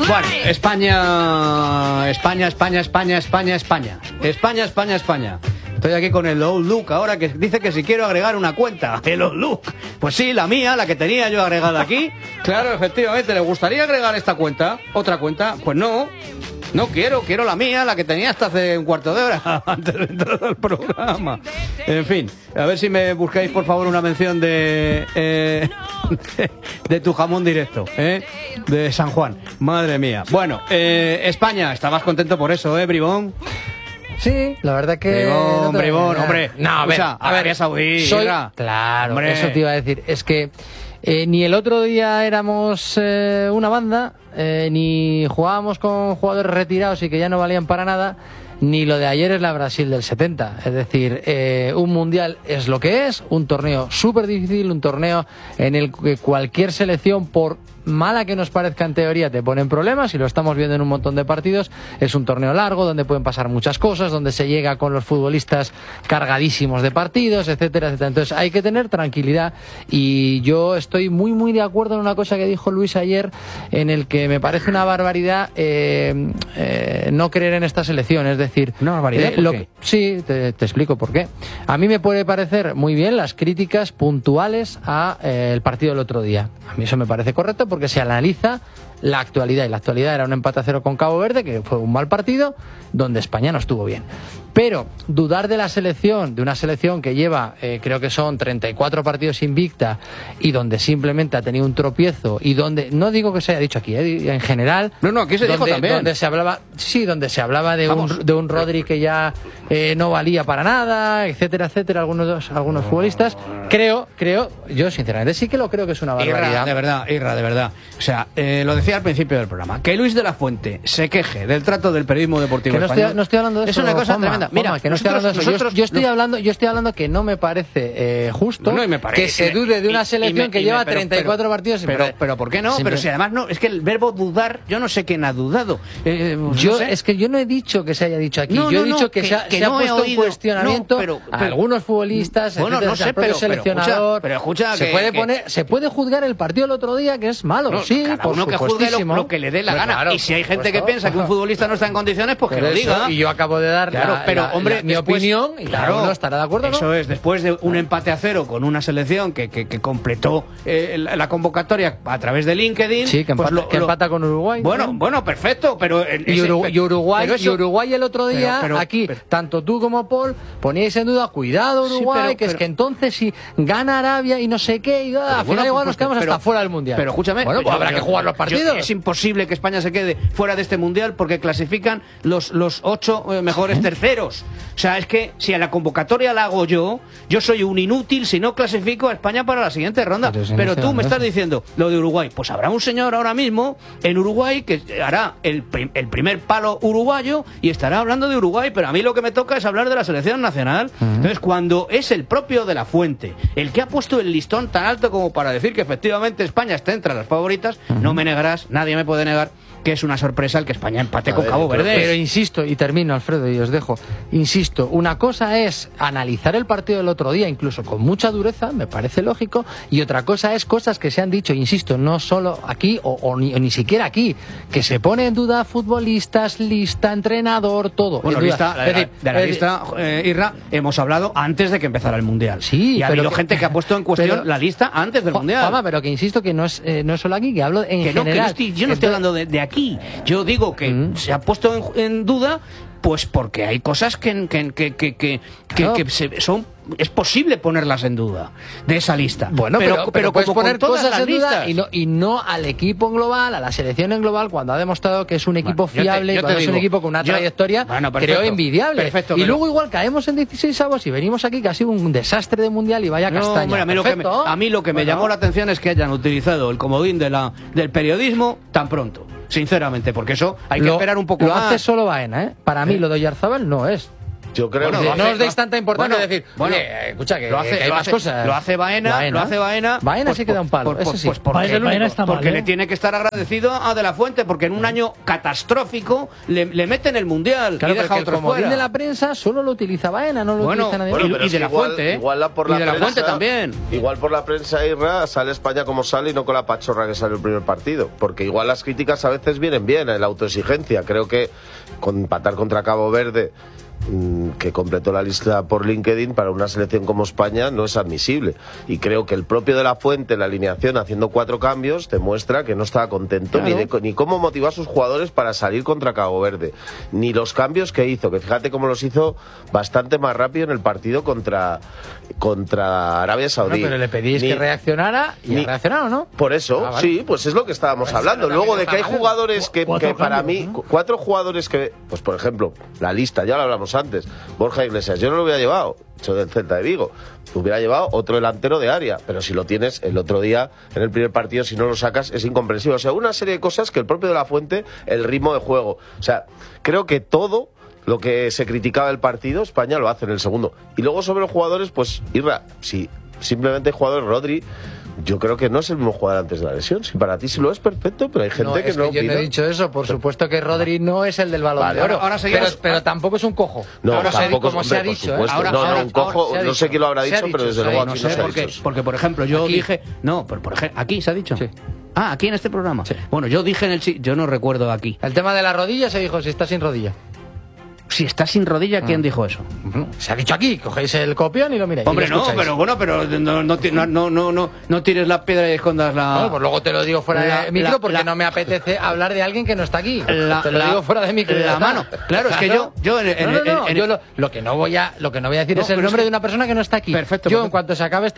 Bueno, España. Estoy aquí con el Old Look ahora, que dice que si quiero agregar una cuenta. El Old Look. Pues sí, la mía, la que tenía yo agregada aquí. Claro, efectivamente, ¿le gustaría agregar esta cuenta? ¿Otra cuenta? Pues no. No quiero la mía, la que tenía hasta hace un cuarto de hora, antes de entrar al programa. En fin, a ver si me buscáis, por favor, una mención de tu jamón directo, de San Juan. Madre mía. Bueno, España, estabas contento por eso, Bribón. Sí, la verdad que... Bribón, hombre. No, a ver, Arabia Saudí. Claro, hombre. Eso te iba a decir. Es que ni el otro día éramos una banda, ni jugábamos con jugadores retirados y que ya no valían para nada, ni lo de ayer es la Brasil del 70. Es decir, un mundial es lo que es, un torneo súper difícil, un torneo en el que cualquier selección, por mala que nos parezca en teoría, te ponen problemas, y lo estamos viendo en un montón de partidos. Es un torneo largo donde pueden pasar muchas cosas, donde se llega con los futbolistas cargadísimos de partidos, etcétera, etcétera. Entonces hay que tener tranquilidad, y yo estoy muy de acuerdo en una cosa que dijo Luis ayer, en el que me parece una barbaridad no creer en esta selección. Es decir, ¿una barbaridad? ¿Por qué? Sí, te explico por qué. A mí me puede parecer muy bien las críticas puntuales a el partido del otro día. A mí eso me parece correcto, porque se analiza la actualidad, y la actualidad era un empate a 0 con Cabo Verde, que fue un mal partido, donde España no estuvo bien. Pero dudar de la selección, de una selección que lleva, creo que son 34 partidos invicta, y donde simplemente ha tenido un tropiezo, y donde, no digo que se haya dicho aquí, en general... No, aquí se dijo también. Donde se hablaba de un Rodri que ya no valía para nada, etcétera, etcétera, algunos futbolistas. Creo, yo sinceramente sí que lo creo que es una barbaridad. Irra, de verdad. O sea, lo decía al principio del programa, que Luis de la Fuente se queje del trato del periodismo deportivo español. No estoy hablando de eso. Es una cosa tremenda. Mira, que no estoy hablando de eso. Yo estoy hablando que no me parece justo que se dude de una selección que lleva 34 partidos. Pero ¿por qué no? Pero si además no, es que el verbo dudar, yo no sé quién ha dudado. Es que yo no he dicho que se haya dicho aquí. Yo he dicho que se ha puesto en cuestionamiento a algunos futbolistas, bueno, no sé, pero seleccionador. Pero escucha, se puede juzgar el partido del otro día, que es malo, sí, cada uno que juzgue lo que le dé la gana. Y si hay gente que piensa que un futbolista no está en condiciones, pues que lo diga. Y yo acabo de dar mi opinión, y claro, uno estará de acuerdo, ¿no? Eso es, después de un empate a 0 con una selección que completó la convocatoria a través de LinkedIn. Sí, que empata con Uruguay. Bueno, perfecto, pero... Uruguay el otro día, tanto tú como Paul poníais en duda, cuidado Uruguay, es que entonces si gana Arabia y no sé qué, y al final igual nos quedamos hasta fuera del Mundial. Pero escúchame, bueno, pues habrá que jugar los partidos. Es imposible que España se quede fuera de este Mundial, porque clasifican los 8 mejores terceros. O sea, es que si a la convocatoria la hago yo soy un inútil si no clasifico a España para la siguiente ronda. Pero tú me estás diciendo lo de Uruguay. Pues habrá un señor ahora mismo en Uruguay que hará el primer palo uruguayo y estará hablando de Uruguay, pero a mí lo que me toca es hablar de la selección nacional. Entonces, cuando es el propio de la Fuente el que ha puesto el listón tan alto como para decir que efectivamente España está entre las favoritas, no me negarás, nadie me puede negar que es una sorpresa el que España empate con Cabo Verde. Pero insisto, y termino, Alfredo, y os dejo, insisto, una cosa es analizar el partido del otro día, incluso con mucha dureza, me parece lógico, y otra cosa es cosas que se han dicho, insisto, no solo aquí, o ni siquiera aquí, que se pone en duda futbolistas, lista, entrenador, todo. Bueno, de la lista, Irra, hemos hablado antes de que empezara el Mundial. Sí, y ha habido gente que ha puesto en cuestión la lista antes del Mundial. Pero que insisto que no es solo aquí, que hablo en general. Yo no estoy hablando de aquí. Yo digo que se ha puesto en duda, pues porque hay cosas que son... Es posible ponerlas en duda de esa lista. Bueno, pero puedes poner cosas en duda y no al equipo en global, a la selección en global, cuando ha demostrado que es un equipo fiable, cuando es un equipo con una trayectoria, creo envidiable. Perfecto, y luego igual caemos en 16avos y venimos aquí que ha sido un desastre de mundial y vaya castaña. A mí lo que me llamó la atención es que hayan utilizado el comodín del periodismo tan pronto, sinceramente, porque eso hay que esperar un poco más. Lo hace solo Baena, Para mí lo de Oyarzabal no es. Yo creo que no os deis tanta importancia de decir, escucha, que hay más cosas. Lo hace Baena. Baena sí que da un palo. Baena está mal, porque le tiene que estar agradecido a De La Fuente, porque en un año catastrófico le meten el Mundial y deja otro fuera. El de la prensa solo lo utiliza Baena, no lo utiliza nadie. Y De La Fuente, y De La Fuente también. Igual por la prensa, Irra, sale España como sale y no con la pachorra que sale el primer partido. Porque igual las críticas a veces vienen bien en la autoexigencia. Creo que con empatar contra Cabo Verde, que completó la lista por LinkedIn, para una selección como España no es admisible, y creo que el propio De La Fuente en la alineación, haciendo 4 cambios, demuestra que no estaba contento, ni cómo motivó a sus jugadores para salir contra Cabo Verde, ni los cambios que hizo, que fíjate cómo los hizo bastante más rápido en el partido contra Arabia Saudí. Pero le pedís que reaccionara y ha reaccionado, ¿no? Por eso, sí, pues es lo que estábamos hablando. Luego de que hay jugadores que para mí, 4 jugadores que, pues por ejemplo, la lista, ya lo hablamos antes, Borja Iglesias, yo no lo hubiera llevado, hecho del Celta de Vigo, hubiera llevado otro delantero de área, pero si lo tienes el otro día en el primer partido, si no lo sacas, es incomprensible. O sea, una serie de cosas que el propio De La Fuente, el ritmo de juego, o sea, creo que todo lo que se criticaba del partido, España lo hace en el segundo. Y luego sobre los jugadores, pues Irra, si simplemente el jugador Rodri, yo creo que no es el mismo jugador antes de la lesión. Si para ti sí lo es, perfecto, pero hay gente que no. Yo no he dicho eso. Por supuesto que Rodri no es el del Balón de Oro. Pero tampoco es un cojo. No, tampoco, como se ha dicho. Un cojo, no sé quién lo habrá dicho, pero desde luego aquí no se ha dicho. Porque, por ejemplo, yo dije... No, pero por ejemplo, aquí se ha dicho. Sí. Ah, aquí en este programa. Sí. Bueno, yo dije en el... Yo no recuerdo aquí. El tema de la rodilla se dijo, si está sin rodilla. Si está sin rodilla, ¿quién dijo eso? Se ha dicho aquí, cogéis el copión y lo miráis. Hombre, no, pero bueno, pero no tires la piedra y escondas la... Bueno, pues luego te lo digo fuera de micro porque no me apetece hablar de alguien que no está aquí. Te lo digo fuera de micro. La mano. Claro, es que yo lo que no voy a decir es el nombre de una persona que no está aquí. Perfecto. Yo, en cuanto se acabe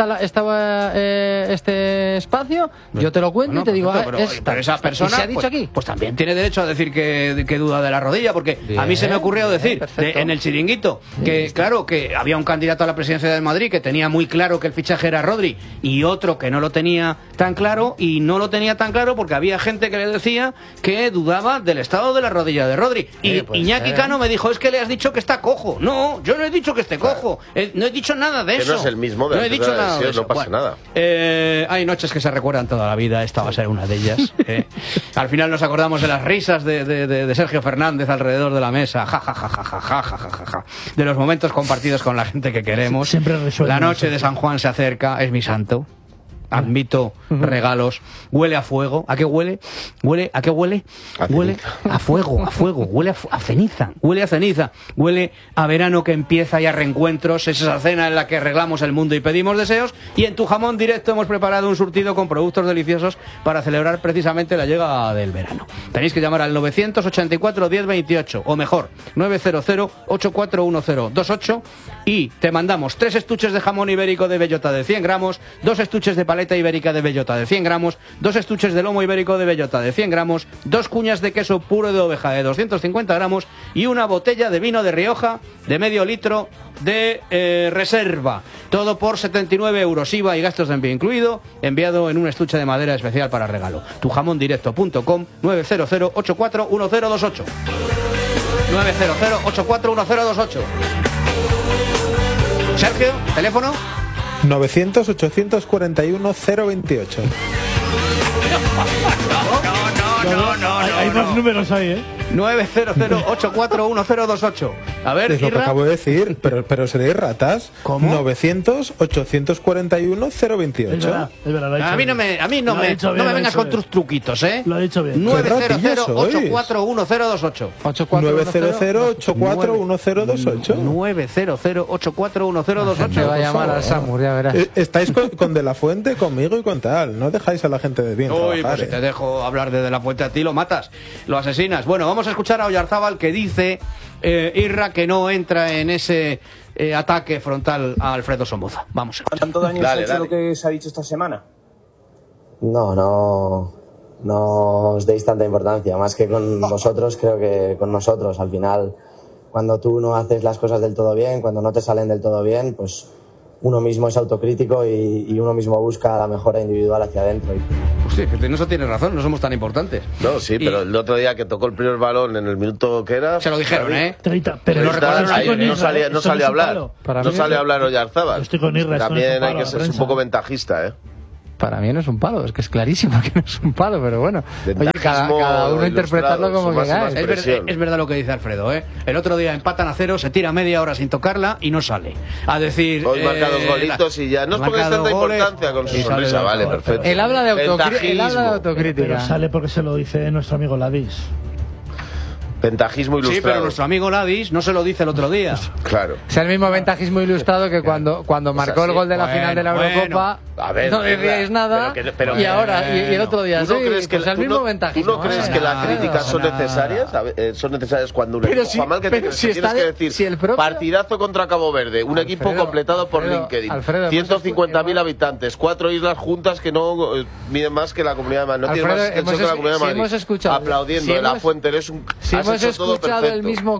este espacio, yo te lo cuento y te digo, pero esa persona se ha dicho aquí. Pues también tiene derecho a decir que duda de la rodilla, porque a mí se me ocurrió decir en el chiringuito que claro, que había un candidato a la presidencia del Madrid que tenía muy claro que el fichaje era Rodri, y otro que no lo tenía tan claro, y no lo tenía tan claro porque había gente que le decía que dudaba del estado de la rodilla de Rodri, y Iñaki Cano me dijo, es que le has dicho que está cojo. No, yo no he dicho que esté cojo, no he dicho nada de eso. No es el mismo de la lesión, no pasa nada. Hay noches que se recuerdan toda la vida, esta va a ser una de ellas. Al final nos acordamos de las risas de Sergio Fernández alrededor de la mesa, de los momentos compartidos con la gente que queremos. La noche de San Juan se acerca, es mi santo. Admito regalos. Huele a fuego. ¿A qué huele? ¿A qué huele? Huele a fuego, huele a ceniza. Huele a ceniza. Huele a verano que empieza y a reencuentros. Es esa cena en la que arreglamos el mundo y pedimos deseos. Y en Tu Jamón Directo hemos preparado un surtido con productos deliciosos para celebrar precisamente la llegada del verano. Tenéis que llamar al 984 1028, o mejor, 900 841028, y te mandamos 3 estuches de jamón ibérico de bellota de 100 gramos, 2 estuches de paleta ibérica de bellota de 100 gramos, 2 estuches de lomo ibérico de bellota de 100 gramos, 2 cuñas de queso puro de oveja de 250 gramos y una botella de vino de Rioja de medio litro de reserva. Todo por 79 euros, IVA y gastos de envío incluido, enviado en un estuche de madera especial para regalo. Tujamondirecto.com, 900 841028. 900 841028. Sergio, teléfono 900 841 028. No. Hay más números ahí, ¿eh? 900-841-028. A ver, es lo que acabo de decir, pero seréis ratas. ¿Cómo? 900-841-028. Es verdad, a mí no me vengas con tus truquitos, ¿eh? Lo ha dicho bien. 900-841-028. 900-841-028. 900-841-028. Me va a llamar al Samur, ya verás. Estáis con De La Fuente, conmigo y con tal. No dejáis a la gente de bien trabajar. Pues si te dejo hablar de La Fuente a ti, lo matas, lo asesinas. Bueno, vamos a escuchar a Oyarzábal, que dice Irra que no entra en ese ataque frontal a Alfredo Somoza. Vamos. ¿Cuánto daño se ha hecho lo que se ha dicho esta semana? No os deis tanta importancia, más que con vosotros, creo que con nosotros. Al final, cuando tú no haces las cosas del todo bien, cuando no te salen del todo bien, pues uno mismo es autocrítico y uno mismo busca la mejora individual hacia adentro. Hostia, que eso tiene razón, no somos tan importantes. No, sí, pero el otro día que tocó el primer balón en el minuto que era... Se lo dijeron, 30, pero lo recordaron ahí, no sale a hablar. No sale a hablar Oyarzábal. Estoy con Irra, También hay que ser un poco ventajista, ¿eh? Para mí no es un palo, es que es clarísimo que no es un palo, pero bueno. Oye, cada uno interpretarlo como que cae. Es verdad lo que dice Alfredo, ¿eh? El otro día empatan a 0, se tira media hora sin tocarla y no sale. A decir... Hoy marcados golitos y ya. No es porque es tanta importancia con su sonrisa, vale, perfecto. Él habla de autocrítica. Pero sale porque se lo dice nuestro amigo Ladis. Ventajismo ilustrado. Sí, pero nuestro amigo Ladis no se lo dice el otro día. Claro. O sea, el mismo ventajismo ilustrado que cuando marcó el gol de la final de la Eurocopa, a ver, no decíais nada, y ahora, y el otro día sí, pues el mismo ventajismo. ¿Tú no crees que las críticas son necesarias? Son necesarias cuando un equipo juega mal, que tienes que decir, partidazo contra Cabo Verde, un equipo completado por LinkedIn, 150.000 habitantes, 4 islas juntas que no miden más que la Comunidad de Madrid. No tiene más extensión que la Comunidad de Madrid. Aplaudiendo de la Fuente, eres un... hemos escuchado el mismo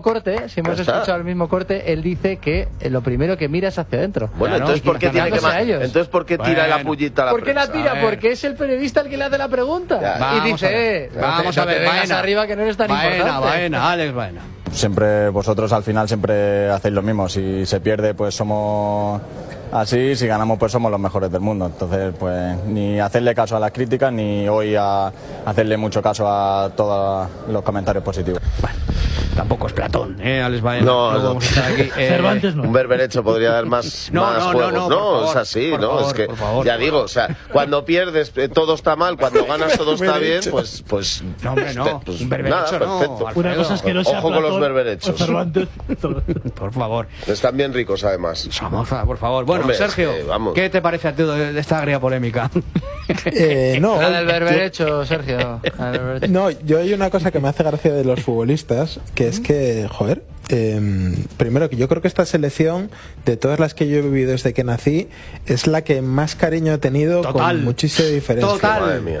corte, él dice que lo primero que mira es hacia adentro. Bueno, entonces ¿por qué tiene que entonces ¿por qué tira la pullita a la prensa? ¿Por qué la tira? Porque es el periodista el que le hace la pregunta. Y dice, vamos a ver, Baena arriba que no eres tan importante. Baena, Alex Baena. Siempre vosotros al final siempre hacéis lo mismo. Si se pierde, pues somos así. Si ganamos, pues somos los mejores del mundo. Entonces, pues ni hacerle caso a las críticas, ni hoy a hacerle mucho caso a todos los comentarios positivos. Bueno, tampoco es Platón, Alex Baena. No. Vamos a estar aquí. Cervantes no. Un Berberecho podría dar más juegos. No, es así, ¿no? Favor, es que, favor, digo, o sea, cuando pierdes todo está mal, cuando ganas todo está bien, pues... No, hombre, no. Pues, un Berberecho nada, perfecto. no. Una cosa es que no sea Ojo con los Platón, berberechos. o Cervantes. Por favor. Están bien ricos, además. Por favor. Bueno, Hombre, Sergio, es que, vamos. ¿qué te parece a ti de esta agria polémica? No. La del berberecho, Sergio. No, yo hay una cosa que me hace gracia de los futbolistas, que es que, joder, primero que yo creo que esta selección, de todas las que yo he vivido desde que nací, es la que más cariño he tenido, con muchísima diferencia. Madre mía.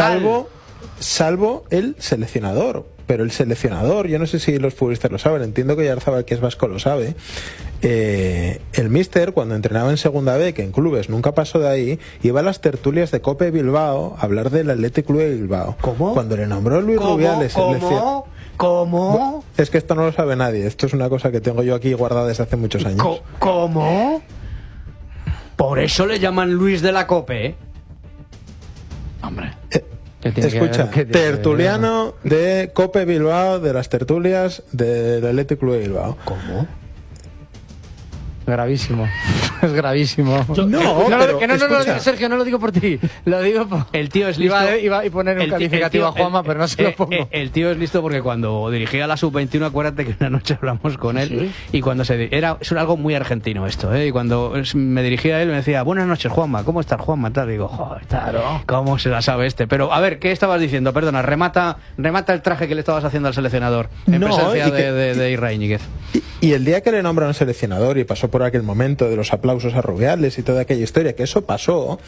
Salvo el seleccionador. Pero el seleccionador, yo no sé si los futbolistas lo saben, entiendo que Oyarzábal, que es vasco, lo sabe. El míster, cuando entrenaba en Segunda B, que en clubes nunca pasó de ahí, iba a las tertulias de Cope Bilbao a hablar del Athletic Club de Bilbao. ¿Cómo? Cuando le nombró Luis Rubiales, ¿Cómo? Es que esto no lo sabe nadie. Esto es una cosa que tengo yo aquí guardada desde hace muchos años. ¿Cómo? Por eso le llaman Luis de la Cope, ¿eh? Hombre. Escucha, tertuliano de Cope Bilbao, de las tertulias del Athletic Club de Bilbao. ¿Cómo? Gravísimo. Es gravísimo. Sergio, no lo digo por ti. Lo digo por... El tío es listo. Iba a poner un calificativo a Juanma, pero no se lo pongo. El tío es listo porque cuando dirigía la Sub-21, acuérdate que una noche hablamos con él. ¿Sí? Y cuando es algo muy argentino esto, ¿eh? Y cuando me dirigía a él me decía, buenas noches, Juanma, ¿cómo estás, Juanma? Tal, digo, joder, claro, ¿cómo se la sabe este? Pero, a ver, ¿qué estabas diciendo? Perdona, remata el traje que le estabas haciendo al seleccionador en presencia de Irra Íñiguez. Y el día que le nombraron seleccionador y pasó por aquel momento de los aplausos a Rubiales y toda aquella historia, que eso pasó,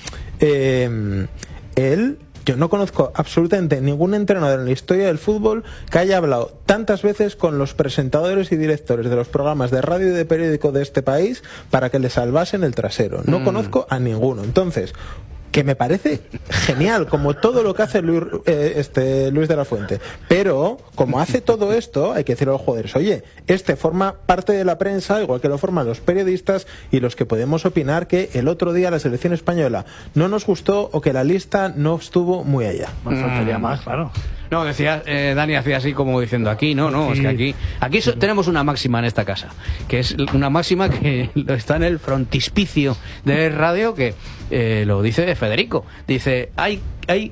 yo no conozco absolutamente ningún entrenador en la historia del fútbol que haya hablado tantas veces con los presentadores y directores de los programas de radio y de periódico de este país para que le salvasen el trasero. No conozco a ninguno. Entonces, que me parece genial, como todo lo que hace Luis de la Fuente. Pero, como hace todo esto, hay que decirle a los jugadores, oye, forma parte de la prensa, igual que lo forman los periodistas y los que podemos opinar que el otro día la selección española no nos gustó o que la lista no estuvo muy allá. Faltaría más, claro. No, decía, Dani hacía así como diciendo aquí, no, es que aquí tenemos una máxima en esta casa, que es una máxima que está en el frontispicio de radio, que lo dice Federico. Dice, hay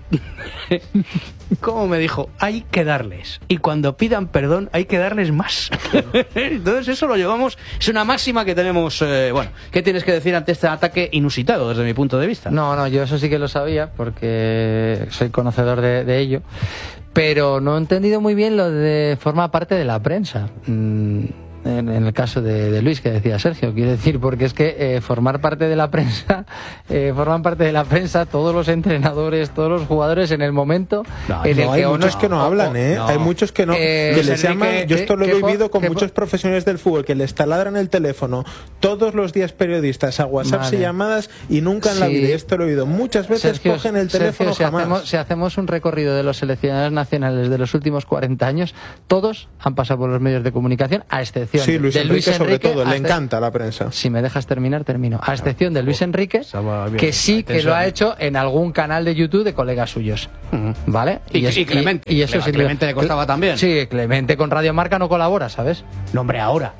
¿cómo me dijo? Hay que darles. Y cuando pidan perdón, hay que darles más. Entonces eso lo llevamos, es una máxima que tenemos. Bueno, ¿qué tienes que decir ante este ataque inusitado desde mi punto de vista? No, yo eso sí que lo sabía, porque soy conocedor de ello. Pero no he entendido muy bien lo de forma parte de la prensa. en el caso de Luis, que decía Sergio, quiero decir, porque es que formar parte de la prensa, forman parte de la prensa todos los entrenadores, todos los jugadores en el momento en el que hay muchos que no hablan, hay muchos que no, que les llaman, yo esto lo he vivido con muchos profesionales del fútbol, que les taladran el teléfono todos los días periodistas a WhatsApp y llamadas y nunca en la vida, esto lo he oído muchas veces, Sergio, cogen el teléfono si hacemos un recorrido de los seleccionados nacionales de los últimos 40 años, todos han pasado por los medios de comunicación, a excepción de Luis Enrique, sobre todo, le encanta la prensa. Si me dejas terminar, termino. A excepción de Luis Enrique, que sí que lo ha hecho en algún canal de YouTube de colegas suyos. ¿Vale? Y Clemente. Y eso sí, Clemente le costaba también. Sí, Clemente con Radio Marca no colabora, ¿sabes? No, hombre, ahora.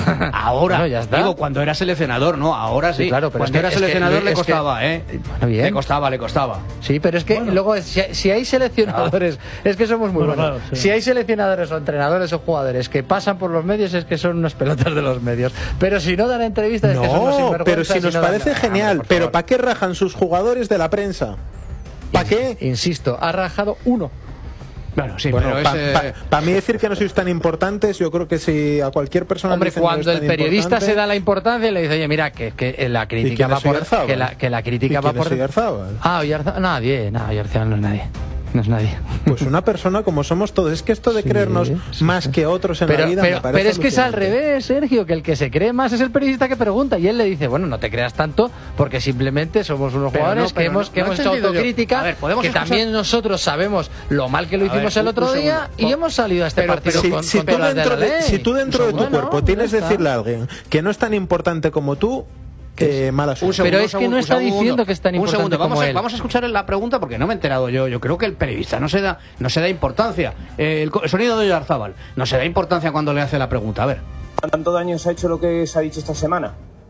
Bueno, ya está. Digo, cuando era seleccionador, no, ahora sí. Claro, pero cuando era seleccionador le costaba, Bueno, bien. Le costaba. Sí, pero es que luego, si hay seleccionadores, es que somos muy buenos. Claro, sí. Si hay seleccionadores o entrenadores o jugadores que pasan por los medios, es que son unas pelotas de los medios. Pero si no dan entrevistas, es que son unos sinvergüenzas. Pero si nos parece genial, pero ¿para qué rajan sus jugadores de la prensa? ¿Para qué? Insisto, ha rajado uno. Bueno, sí, bueno, pero para mí decir que no sois tan importantes, yo creo que si a cualquier persona... Hombre, cuando el periodista se da la importancia, le dice, oye, mira, que la crítica va por... Que la crítica va por... Oyarzábal? Oyarzábal, nadie, Oyarzábal no es nadie. No es nadie. Pues una persona como somos todos. Es que esto de creernos más que otros en la vida me parece pero es que es al revés, Sergio, que el que se cree más es el periodista que pregunta y él le dice, bueno, no te creas tanto porque simplemente somos unos jugadores que hemos hecho autocrítica, que también nosotros sabemos lo mal que lo hicimos el otro día y hemos salido a este partido con todas las de la ley. Si tú dentro de tu cuerpo tienes que decirle a alguien que no es tan importante como tú, mala suerte. Pero es que no está diciendo que es tan importante como él. Vamos a escuchar la pregunta porque no me he enterado yo. Yo creo que el periodista no se da importancia. El sonido de Oyarzábal no se da importancia cuando le hace la pregunta. A ver. ¿Tanto daño se ha hecho lo que se ha dicho esta semana?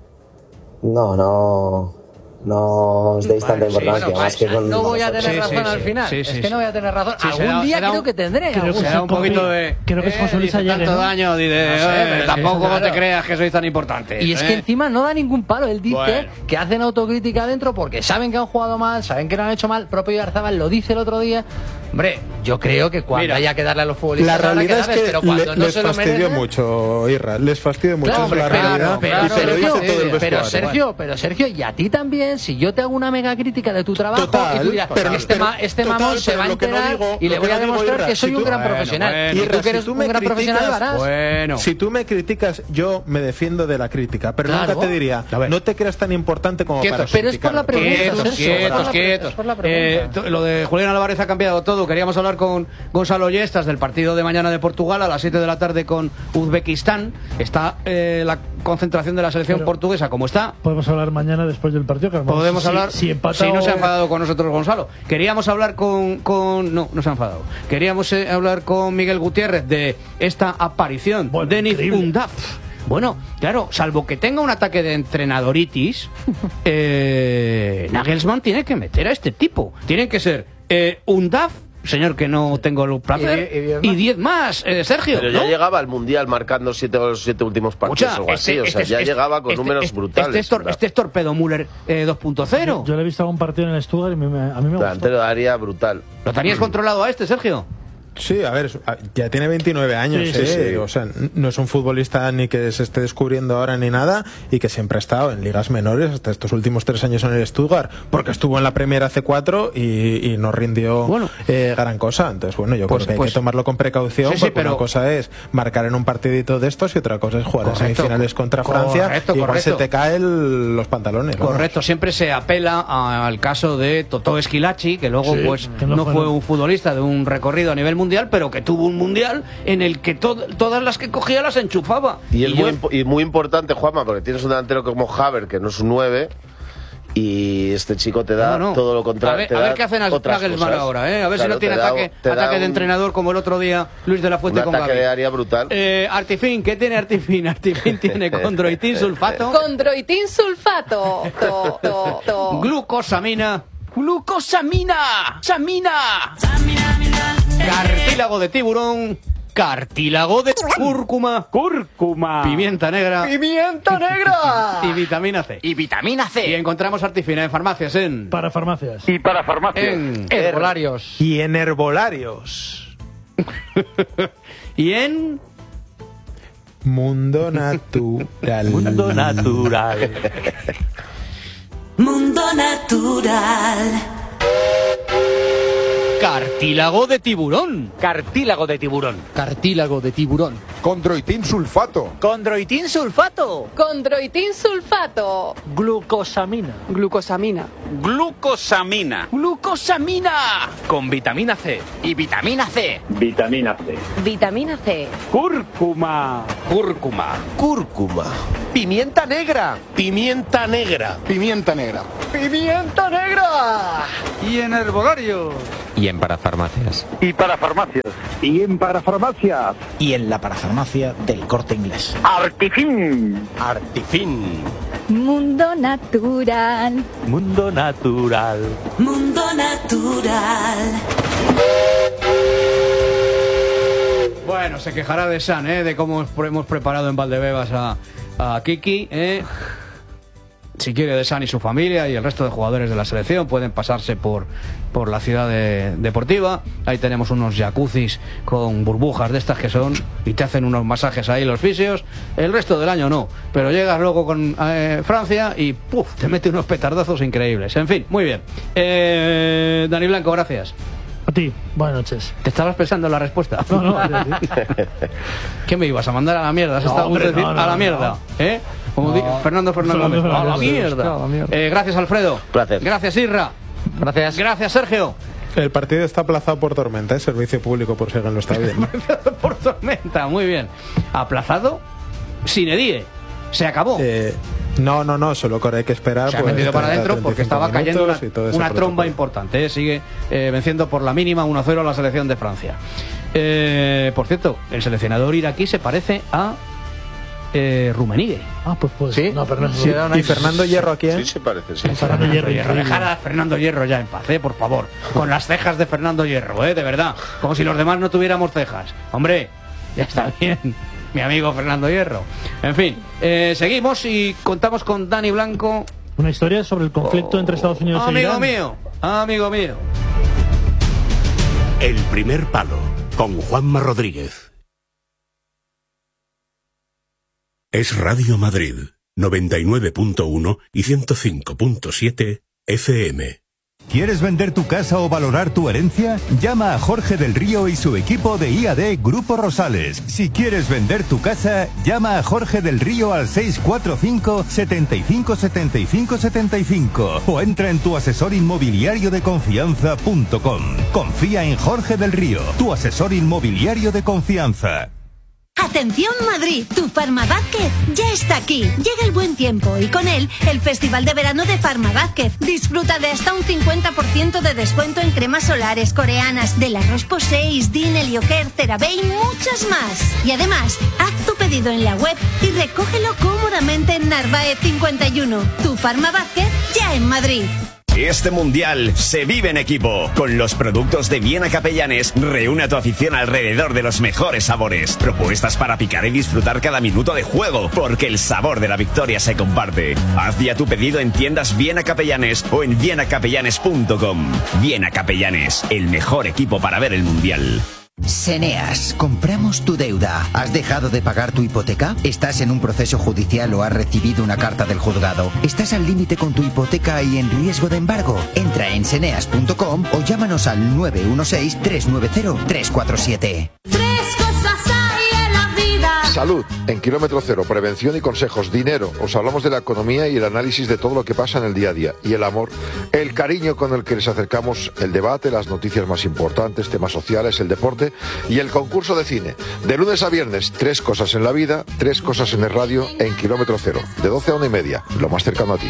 No os deis tanta importancia, más que con... No voy a tener razón al final. Es que no voy a tener razón. Algún día creo que tendré. Creo que es José Luis Ayer, tanto daño, tampoco te creas que sois tan importantes. Y es que encima no da ningún palo. Él dice que hacen autocrítica adentro porque saben que han jugado mal, saben que lo han hecho mal. El propio Oyarzábal lo dice el otro día. Hombre, yo creo que cuando haya que darle a los futbolistas... La realidad es que les fastidió mucho, Irra. Les fastidió mucho. La realidad. Pero Sergio, y a ti también, si yo te hago una mega crítica de tu trabajo y tú dirás, este mamón se va a enterar y le voy a demostrar que soy un gran profesional. Y tú que eres un gran profesional lo harás. Si tú me criticas, yo me defiendo de la crítica, pero nunca te diría, no te creas tan importante como para criticar. Pero es por la pregunta. Quietos. Lo de Julián Álvarez ha cambiado todo. Queríamos hablar con Gonzalo Yestas del partido de mañana de Portugal a las 7 de la tarde con Uzbekistán. Está la concentración de la selección portuguesa como está. Podemos hablar mañana después del partido. Que podemos hablar si no se ha enfadado con nosotros Gonzalo. Queríamos hablar no se ha enfadado. Queríamos hablar con Miguel Gutiérrez de esta aparición de Denis Undav. Bueno, claro, salvo que tenga un ataque de entrenadoritis, Nagelsmann tiene que meter a este tipo. Tienen que ser Undav, señor, que no tengo el placer, y 10 más, Sergio. Pero ya llegaba al Mundial marcando 7 o los 7 últimos partidos o algo así. Ya llegaba con números brutales. Este es Torpedo Müller 2.0. Yo le he visto algún partido en el Stuttgart y a mí me gustó. Delantero de área brutal. ¿Lo tenías controlado a este, Sergio? Sí, a ver, ya tiene 29 años, sí. O sea, no es un futbolista ni que se esté descubriendo ahora ni nada, y que siempre ha estado en ligas menores hasta estos últimos 3 años en el Stuttgart, porque estuvo en la Premier hace 4 y no rindió gran cosa. Entonces, bueno, yo creo que hay que tomarlo con precaución, porque una cosa es marcar en un partidito de estos y otra cosa es jugar en semifinales contra Francia, igual se te caen los pantalones. Correcto, siempre se apela al caso de Totò Schillaci, que luego no fue un futbolista de un recorrido a nivel mundial, pero que tuvo un mundial en el que todas las que cogía las enchufaba. Y muy importante, Juanma, porque tienes un delantero como Havertz, que no es un 9, y este chico te da todo lo contrario. A ver qué hacen Nagelsmann ahora, a ver si no tiene ataque de entrenador como el otro día Luis de la Fuente con Gavi. Un ataque de área brutal. Artifin, ¿qué tiene Artifin? Artifin tiene condroitin sulfato. Condroitin sulfato. Glucosamina. Cartílago de tiburón. Cartílago de cúrcuma. Pimienta negra. Y vitamina C. Y encontramos Artifina en farmacias, Para farmacias. En herbolarios. Y en herbolarios. Y en Mundo natural. Mundo natural. Mundo natural. Cartílago de tiburón. Cartílago de tiburón. Cartílago de tiburón. Condroitin sulfato. Condroitin sulfato. Condroitin sulfato. Glucosamina. Glucosamina. Glucosamina. Glucosamina. Con vitamina C. Y vitamina C. Vitamina C. Vitamina C. Cúrcuma. Cúrcuma. Cúrcuma. Pimienta negra. Pimienta negra. Pimienta negra. Pimienta negra. Y en herbolario. Y en parafarmacias. Y para farmacias. Y en parafarmacias. Y en la parafarmacia del Corte Inglés. Artifin. Artifin. Mundo natural. Mundo natural. Mundo natural. Bueno, se quejará de San, de cómo hemos preparado en Valdebebas a Kiki, Si quiere, de San y su familia y el resto de jugadores de la selección pueden pasarse por la ciudad deportiva. Ahí tenemos unos jacuzzis con burbujas de estas que son, y te hacen unos masajes ahí los fisios. El resto del año no, pero llegas luego con Francia y ¡puf!, te mete unos petardazos increíbles. En fin, muy bien. Dani Blanco, gracias. A ti, buenas noches. ¿Te estabas pensando en la respuesta? No. ¿Qué me ibas a mandar a la mierda? ¿Has estado a punto de decir a la mierda? Como Fernando Fernández. A la mierda. Gracias, Alfredo. Gracias. Gracias, Irra. Gracias, Sergio. El partido está aplazado por tormenta, servicio público por si alguien lo está viendo. Por tormenta, muy bien. ¿Aplazado? Sin edie. Se acabó. No, solo que hay que esperar. Se ha metido para adentro porque estaba cayendo una tromba importante. Sigue venciendo por la mínima 1-0 a la selección de Francia. Por cierto, el seleccionador iraquí se parece a Rummenigge. Pues ¿sí? No, pero no sí. ¿Y Fernando Hierro a quién? Sí, se parece, sí. Fernando Hierro. Dejar a Fernando Hierro ya en paz, por favor. Con las cejas de Fernando Hierro, de verdad. Como si los demás no tuviéramos cejas. Hombre, ya está bien. Mi amigo Fernando Hierro. En fin, seguimos y contamos con Dani Blanco. Una historia sobre el conflicto entre Estados Unidos e Irán. Amigo mío. El primer palo, con Juanma Rodríguez. Es Radio Madrid, 99.1 y 105.7 FM. ¿Quieres vender tu casa o valorar tu herencia? Llama a Jorge del Río y su equipo de IAD Grupo Rosales. Si quieres vender tu casa, llama a Jorge del Río al 645 75 75 75 o entra en tuasesorinmobiliariodeconfianza.com. Confía en Jorge del Río, tu asesor inmobiliario de confianza. Atención Madrid, tu Farmavázquez ya está aquí. Llega el buen tiempo y con él el Festival de Verano de Farmavázquez. Disfruta de hasta un 50% de descuento en cremas solares coreanas, de la Roche-Posay, Din, Helioker, CeraVe y muchas más. Y además, haz tu pedido en la web y recógelo cómodamente en Narváez 51. Tu Farmavázquez ya en Madrid. Este mundial se vive en equipo. Con los productos de Viena Capellanes, reúne a tu afición alrededor de los mejores sabores. Propuestas para picar y disfrutar cada minuto de juego, porque el sabor de la victoria se comparte. Haz ya tu pedido en tiendas Viena Capellanes o en vienacapellanes.com. Viena Capellanes, el mejor equipo para ver el mundial. Seneas, compramos tu deuda. ¿Has dejado de pagar tu hipoteca? ¿Estás en un proceso judicial o has recibido una carta del juzgado? ¿Estás al límite con tu hipoteca y en riesgo de embargo? Entra en seneas.com o llámanos al 916-390-347. Salud, en Kilómetro Cero, prevención y consejos, dinero. Os hablamos de la economía y el análisis de todo lo que pasa en el día a día. Y el amor, el cariño con el que les acercamos el debate, las noticias más importantes, temas sociales, el deporte y el concurso de cine. De lunes a viernes, 3 cosas en la vida, 3 cosas en el radio, en Kilómetro Cero. De 12 a 1:30, lo más cercano a ti.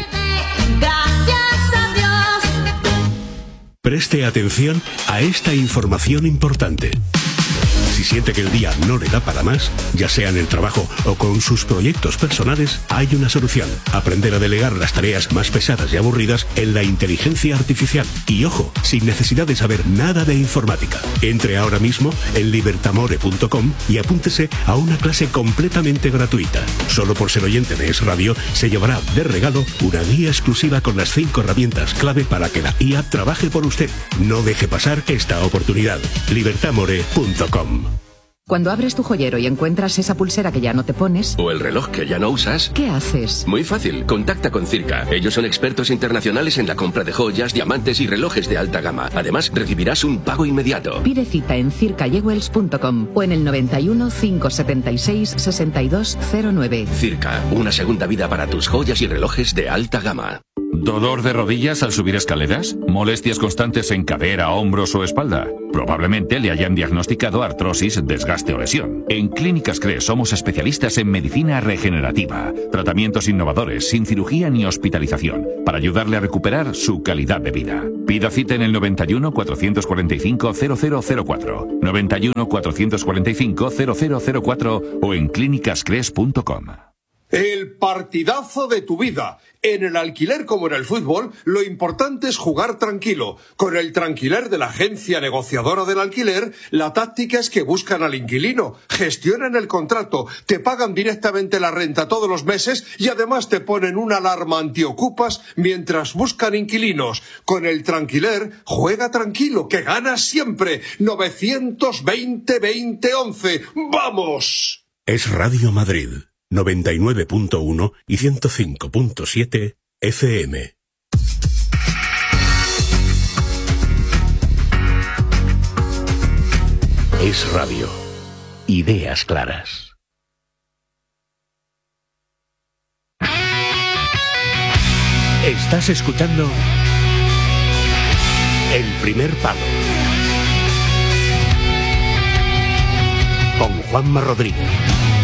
Preste atención a esta información importante. Si siente que el día no le da para más, ya sea en el trabajo o con sus proyectos personales, hay una solución. Aprender a delegar las tareas más pesadas y aburridas en la inteligencia artificial. Y ojo, sin necesidad de saber nada de informática. Entre ahora mismo en libertamore.com y apúntese a una clase completamente gratuita. Solo por ser oyente de Es Radio, se llevará de regalo una guía exclusiva con las 5 herramientas clave para que la IA trabaje por usted. No deje pasar esta oportunidad. libertamore.com. Cuando abres tu joyero y encuentras esa pulsera que ya no te pones... O el reloj que ya no usas... ¿Qué haces? Muy fácil, contacta con Circa. Ellos son expertos internacionales en la compra de joyas, diamantes y relojes de alta gama. Además, recibirás un pago inmediato. Pide cita en circajewels.com o en el 91 576 6209. Circa, una segunda vida para tus joyas y relojes de alta gama. ¿Dolor de rodillas al subir escaleras? ¿Molestias constantes en cadera, hombros o espalda? Probablemente le hayan diagnosticado artrosis, desgaste o lesión. En Clínicas CRE somos especialistas en medicina regenerativa. Tratamientos innovadores, sin cirugía ni hospitalización, para ayudarle a recuperar su calidad de vida. Pida cita en el 91 445 0004, 91 445 0004 o en clínicascres.com. El partidazo de tu vida. En el alquiler como en el fútbol, lo importante es jugar tranquilo. Con el Tranquiler de la agencia negociadora del alquiler, la táctica es que buscan al inquilino, gestionan el contrato, te pagan directamente la renta todos los meses y además te ponen una alarma antiocupas mientras buscan inquilinos. Con el Tranquiler, juega tranquilo, que ganas siempre. 920-2011. ¡Vamos! Es Radio Madrid. 99.1 y 105.7 FM. Es radio. Ideas claras. Estás escuchando El Primer Palo con Juanma Rodríguez.